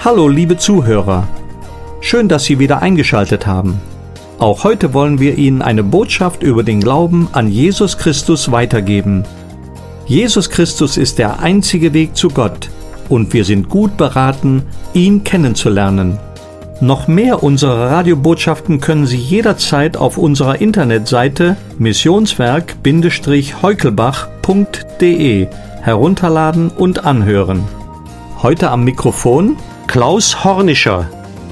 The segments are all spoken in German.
Hallo liebe Zuhörer, schön, dass Sie wieder eingeschaltet haben. Auch heute wollen wir Ihnen eine Botschaft über den Glauben an Jesus Christus weitergeben. Jesus Christus ist der einzige Weg zu Gott und wir sind gut beraten, ihn kennenzulernen. Noch mehr unserer Radiobotschaften können Sie jederzeit auf unserer Internetseite missionswerk-heukelbach.de herunterladen und anhören. Heute am Mikrofon Klaus Hornischer.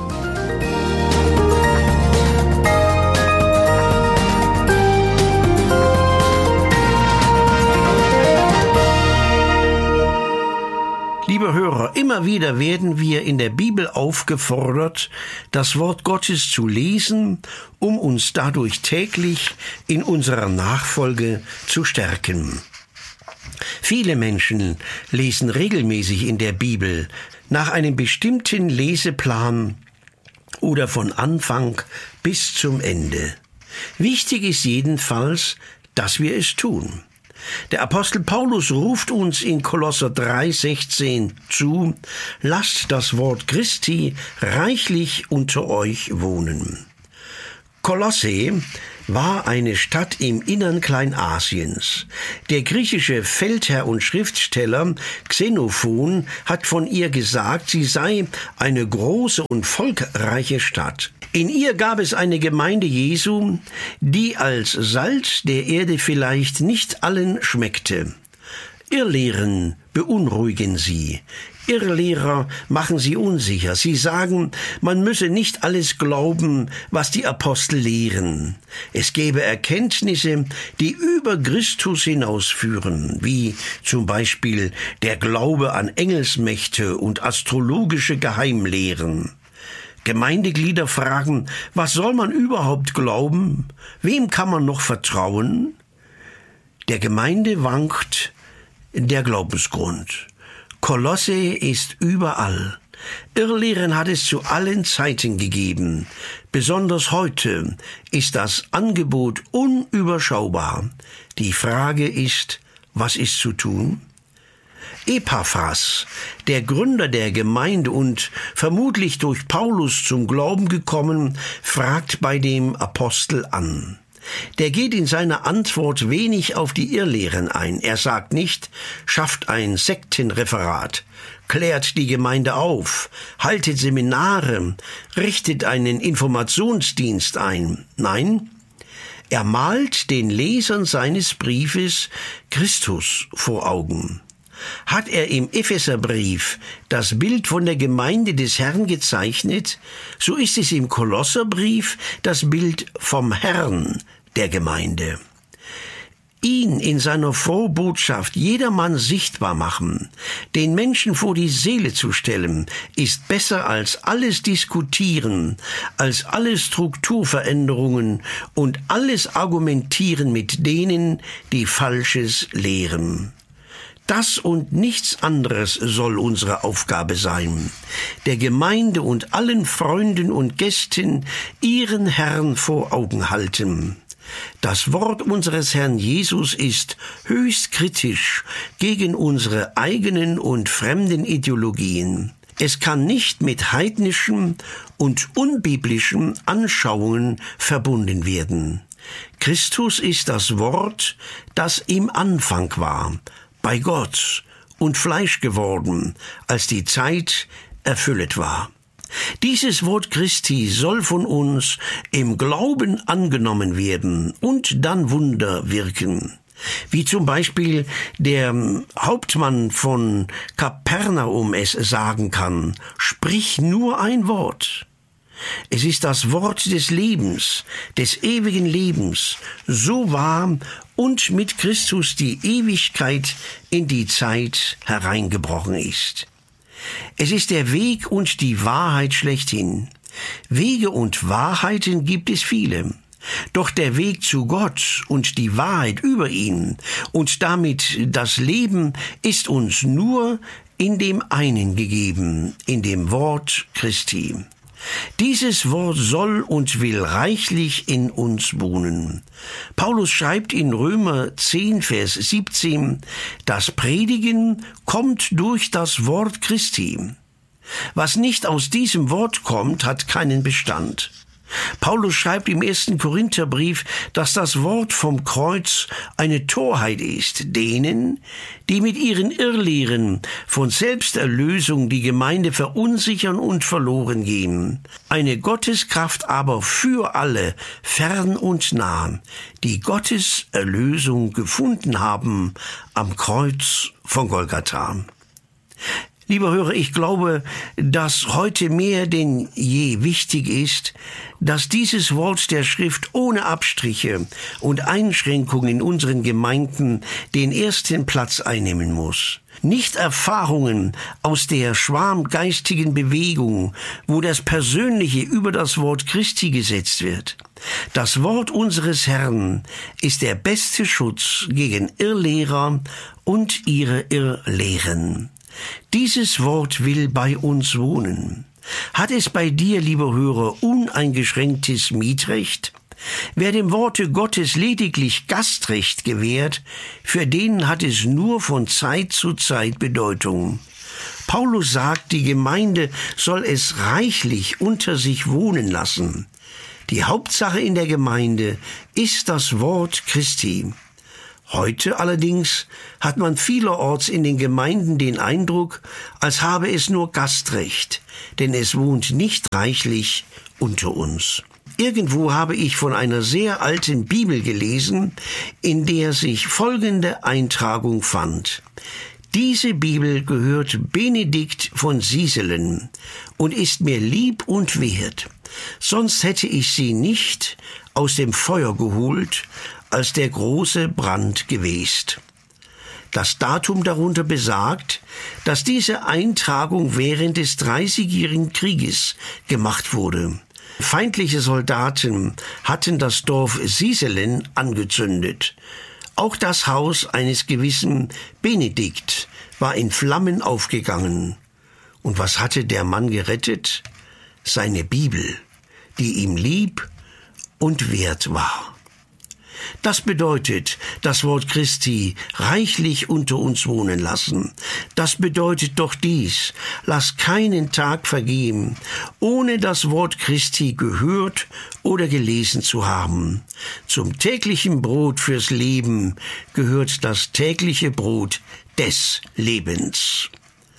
Liebe Hörer, immer wieder werden wir in der Bibel aufgefordert, das Wort Gottes zu lesen, um uns dadurch täglich in unserer Nachfolge zu stärken. Viele Menschen lesen regelmäßig in der Bibel nach einem bestimmten Leseplan oder von Anfang bis zum Ende. Wichtig ist jedenfalls, dass wir es tun. Der Apostel Paulus ruft uns in Kolosser 3,16 zu: Lasst das Wort Christi reichlich unter euch wohnen. Kolosse war eine Stadt im Innern Kleinasiens. Der griechische Feldherr und Schriftsteller Xenophon hat von ihr gesagt, sie sei eine große und volkreiche Stadt. In ihr gab es eine Gemeinde Jesu, die als Salz der Erde vielleicht nicht allen schmeckte. Irrlehren beunruhigen sie. Irrlehrer machen sie unsicher. Sie sagen, man müsse nicht alles glauben, was die Apostel lehren. Es gäbe Erkenntnisse, die über Christus hinausführen, wie zum Beispiel der Glaube an Engelsmächte und astrologische Geheimlehren. Gemeindeglieder fragen, was soll man überhaupt glauben? Wem kann man noch vertrauen? Der Gemeinde wankt der Glaubensgrund. Kolosse ist überall. Irrlehren hat es zu allen Zeiten gegeben. Besonders heute ist das Angebot unüberschaubar. Die Frage ist, was ist zu tun? Epaphras, der Gründer der Gemeinde und vermutlich durch Paulus zum Glauben gekommen, fragt bei dem Apostel an. Der geht in seiner Antwort wenig auf die Irrlehren ein. Er sagt nicht, schafft ein Sektenreferat, klärt die Gemeinde auf, haltet Seminare, richtet einen Informationsdienst ein. Nein, er malt den Lesern seines Briefes Christus vor Augen. Hat er im Epheserbrief das Bild von der Gemeinde des Herrn gezeichnet, so ist es im Kolosserbrief das Bild vom Herrn der Gemeinde. Ihn in seiner Frohbotschaft jedermann sichtbar machen, den Menschen vor die Seele zu stellen, ist besser als alles Diskutieren, als alle Strukturveränderungen und alles Argumentieren mit denen, die Falsches lehren. Das und nichts anderes soll unsere Aufgabe sein, der Gemeinde und allen Freunden und Gästen ihren Herrn vor Augen halten. Das Wort unseres Herrn Jesus ist höchst kritisch gegen unsere eigenen und fremden Ideologien. Es kann nicht mit heidnischen und unbiblischen Anschauungen verbunden werden. Christus ist das Wort, das im Anfang war, bei Gott und Fleisch geworden, als die Zeit erfüllet war. Dieses Wort Christi soll von uns im Glauben angenommen werden und dann Wunder wirken. Wie zum Beispiel der Hauptmann von Kapernaum es sagen kann, sprich nur ein Wort. Es ist das Wort des Lebens, des ewigen Lebens, so wahr und mit Christus die Ewigkeit in die Zeit hereingebrochen ist. Es ist der Weg und die Wahrheit schlechthin. Wege und Wahrheiten gibt es viele. Doch der Weg zu Gott und die Wahrheit über ihn und damit das Leben ist uns nur in dem einen gegeben, in dem Wort Christi. Dieses Wort soll und will reichlich in uns wohnen. Paulus schreibt in Römer 10, Vers 17, das Predigen kommt durch das Wort Christi. Was nicht aus diesem Wort kommt, hat keinen Bestand. Paulus schreibt im 1. Korintherbrief, dass das Wort vom Kreuz eine Torheit ist, denen, die mit ihren Irrlehren von Selbsterlösung die Gemeinde verunsichern und verloren gehen. Eine Gotteskraft aber für alle, fern und nah, die Gottes Erlösung gefunden haben am Kreuz von Golgatha. Lieber Hörer, ich glaube, dass heute mehr denn je wichtig ist, dass dieses Wort der Schrift ohne Abstriche und Einschränkungen in unseren Gemeinden den ersten Platz einnehmen muss. Nicht Erfahrungen aus der schwarmgeistigen Bewegung, wo das Persönliche über das Wort Christi gesetzt wird. Das Wort unseres Herrn ist der beste Schutz gegen Irrlehrer und ihre Irrlehren. Dieses Wort will bei uns wohnen. Hat es bei dir, lieber Hörer, uneingeschränktes Mietrecht? Wer dem Worte Gottes lediglich Gastrecht gewährt, für den hat es nur von Zeit zu Zeit Bedeutung. Paulus sagt, die Gemeinde soll es reichlich unter sich wohnen lassen. Die Hauptsache in der Gemeinde ist das Wort Christi. Heute allerdings hat man vielerorts in den Gemeinden den Eindruck, als habe es nur Gastrecht, denn es wohnt nicht reichlich unter uns. Irgendwo habe ich von einer sehr alten Bibel gelesen, in der sich folgende Eintragung fand. Diese Bibel gehört Benedikt von Sieselen und ist mir lieb und wert. Sonst hätte ich sie nicht aus dem Feuer geholt, als der große Brand gewest. Das Datum darunter besagt, dass diese Eintragung während des 30-jährigen Krieges gemacht wurde. Feindliche Soldaten hatten das Dorf Sieselen angezündet. Auch das Haus eines gewissen Benedikt war in Flammen aufgegangen. Und was hatte der Mann gerettet? Seine Bibel, die ihm lieb und wert war. Das bedeutet, das Wort Christi reichlich unter uns wohnen lassen. Das bedeutet doch dies: Lass keinen Tag vergehen, ohne das Wort Christi gehört oder gelesen zu haben. Zum täglichen Brot fürs Leben gehört das tägliche Brot des Lebens.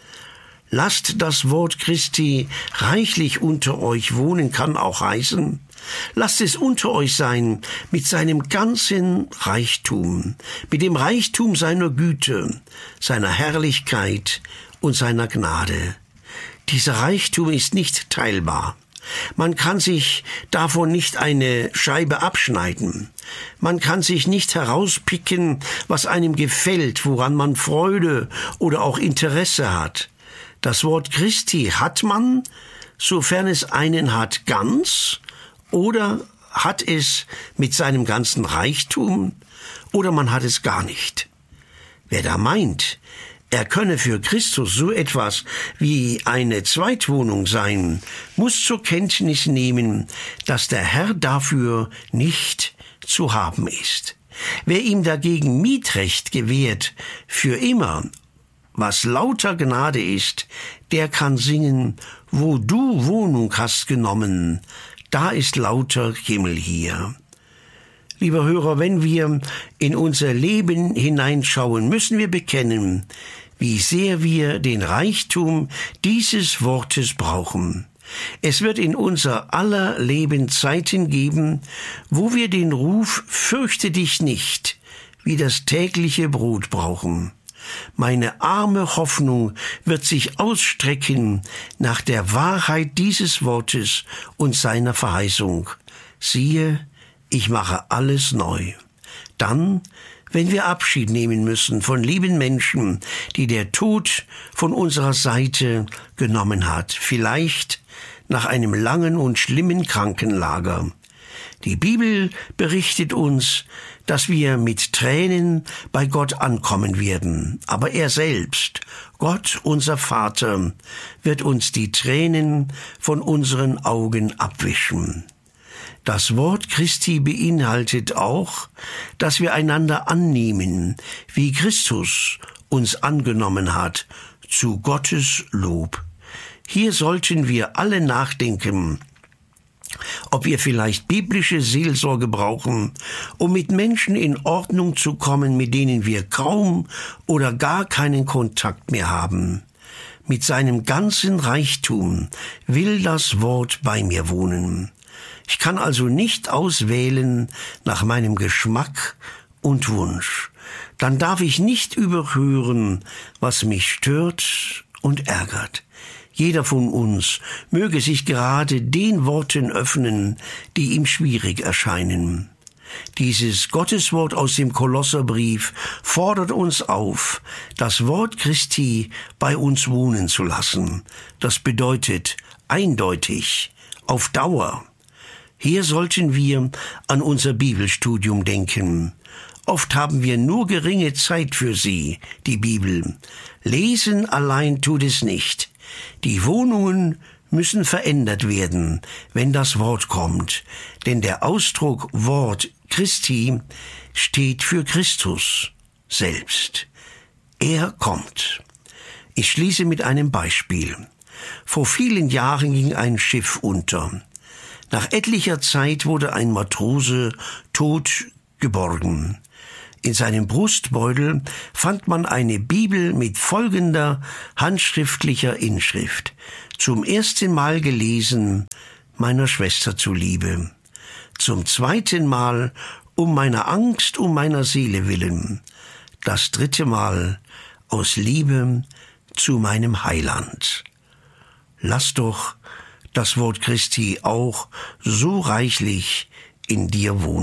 Lasst das Wort Christi reichlich unter euch wohnen, kann auch heißen, lasst es unter euch sein mit seinem ganzen Reichtum, mit dem Reichtum seiner Güte, seiner Herrlichkeit und seiner Gnade. Dieser Reichtum ist nicht teilbar. Man kann sich davon nicht eine Scheibe abschneiden. Man kann sich nicht herauspicken, was einem gefällt, woran man Freude oder auch Interesse hat. Das Wort Christi hat man, sofern es einen hat, ganz, oder hat es mit seinem ganzen Reichtum, oder man hat es gar nicht. Wer da meint, er könne für Christus so etwas wie eine Zweitwohnung sein, muss zur Kenntnis nehmen, dass der Herr dafür nicht zu haben ist. Wer ihm dagegen Mietrecht gewährt, für immer, was lauter Gnade ist, der kann singen, wo du Wohnung hast genommen, da ist lauter Himmel hier. Lieber Hörer, wenn wir in unser Leben hineinschauen, müssen wir bekennen, wie sehr wir den Reichtum dieses Wortes brauchen. Es wird in unser aller Leben Zeiten geben, wo wir den Ruf "Fürchte dich nicht" wie das tägliche Brot brauchen. Meine arme Hoffnung wird sich ausstrecken nach der Wahrheit dieses Wortes und seiner Verheißung. Siehe, ich mache alles neu. Dann, wenn wir Abschied nehmen müssen von lieben Menschen, die der Tod von unserer Seite genommen hat, vielleicht nach einem langen und schlimmen Krankenlager. Die Bibel berichtet uns, dass wir mit Tränen bei Gott ankommen werden. Aber er selbst, Gott, unser Vater, wird uns die Tränen von unseren Augen abwischen. Das Wort Christi beinhaltet auch, dass wir einander annehmen, wie Christus uns angenommen hat, zu Gottes Lob. Hier sollten wir alle nachdenken, ob wir vielleicht biblische Seelsorge brauchen, um mit Menschen in Ordnung zu kommen, mit denen wir kaum oder gar keinen Kontakt mehr haben. Mit seinem ganzen Reichtum will das Wort bei mir wohnen. Ich kann also nicht auswählen nach meinem Geschmack und Wunsch. Dann darf ich nicht überhören, was mich stört und ärgert. Jeder von uns möge sich gerade den Worten öffnen, die ihm schwierig erscheinen. Dieses Gotteswort aus dem Kolosserbrief fordert uns auf, das Wort Christi bei uns wohnen zu lassen. Das bedeutet eindeutig, auf Dauer. Hier sollten wir an unser Bibelstudium denken. Oft haben wir nur geringe Zeit für sie, die Bibel. Lesen allein tut es nicht. Die Wohnungen müssen verändert werden, wenn das Wort kommt, denn der Ausdruck Wort Christi steht für Christus selbst. Er kommt. Ich schließe mit einem Beispiel. Vor vielen Jahren ging ein Schiff unter. Nach etlicher Zeit wurde ein Matrose tot geborgen. In seinem Brustbeutel fand man eine Bibel mit folgender handschriftlicher Inschrift. Zum ersten Mal gelesen, meiner Schwester zuliebe. Zum zweiten Mal, um meiner Angst, um meiner Seele willen. Das dritte Mal, aus Liebe zu meinem Heiland. Lass doch das Wort Christi auch so reichlich in dir wohnen.